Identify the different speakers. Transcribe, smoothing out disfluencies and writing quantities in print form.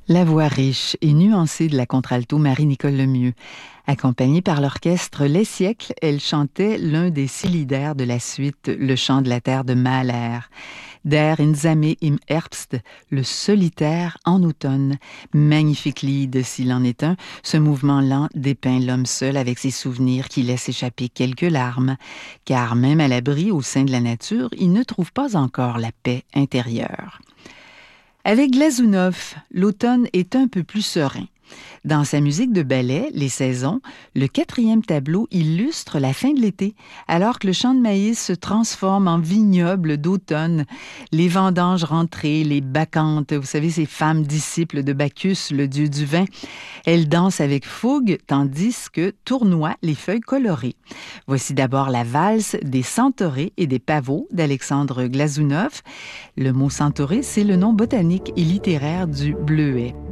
Speaker 1: La voix riche et nuancée de la contralto Marie-Nicole Lemieux. Accompagnée par l'orchestre Les Siècles, elle chantait l'un des 6 lieder de la suite Le chant de la terre de Mahler. Der Einsame im Herbst, le solitaire en automne. Magnifique lied s'il en est un, ce mouvement lent dépeint l'homme seul avec ses souvenirs qui laissent échapper quelques larmes. Car même à l'abri au sein de la nature, il ne trouve pas encore la paix intérieure. Avec Glazunov, l'automne est un peu plus serein. Dans sa musique de ballet, Les Saisons, le 4e tableau illustre la fin de l'été, alors que le champ de maïs se transforme en vignoble d'automne. Les vendanges rentrées, les bacchantes, vous savez, ces femmes disciples de Bacchus, le dieu du vin, elles dansent avec fougue, tandis que tournoient les feuilles colorées. Voici d'abord la valse des centaurées et des pavots d'Alexandre Glazunov. Le mot centauré, c'est le nom botanique et littéraire du bleuet.